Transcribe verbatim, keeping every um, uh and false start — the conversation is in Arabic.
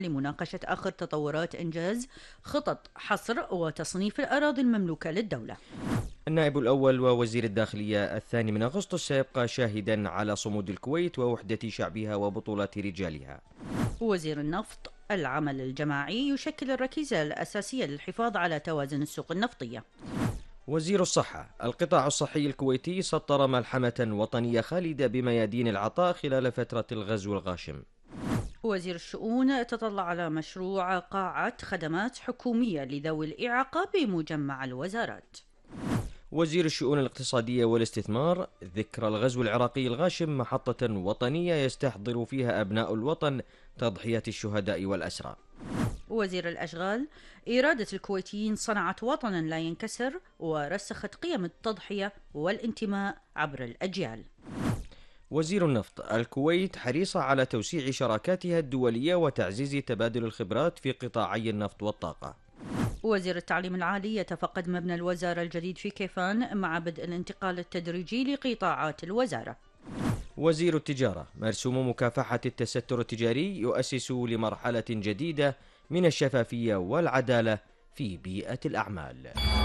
لمناقشة آخر تطورات إنجاز خطط حصر وتصنيف الأراضي المملوكة للدولة. النائب الأول ووزير الداخلية الثاني من أغسطس سيبقى شاهدا على صمود الكويت ووحدة شعبها وبطولة رجالها. وزير النفط: العمل الجماعي يشكل الركيزة الأساسية للحفاظ على توازن السوق النفطية. وزير الصحة: القطاع الصحي الكويتي سطر ملحمة وطنية خالدة بميادين العطاء خلال فترة الغزو الغاشم. وزير الشؤون: تطلع على مشروع قاعة خدمات حكومية لذوي الإعاقة بمجمع الوزارات. وزير الشؤون الاقتصادية والاستثمار: ذكرى الغزو العراقي الغاشم محطة وطنية يستحضر فيها أبناء الوطن تضحية الشهداء والأسرى. وزير الأشغال: إرادة الكويتيين صنعت وطنا لا ينكسر ورسخت قيم التضحية والانتماء عبر الأجيال. وزير النفط: الكويت حريصة على توسيع شراكاتها الدولية وتعزيز تبادل الخبرات في قطاعي النفط والطاقة. وزير التعليم العالي: يتفقد مبنى الوزارة الجديد في كيفان مع بدء الانتقال التدريجي لقطاعات الوزارة. وزير التجارة: مرسوم مكافحة التستر التجاري يؤسس لمرحلة جديدة من الشفافية والعدالة في بيئة الأعمال.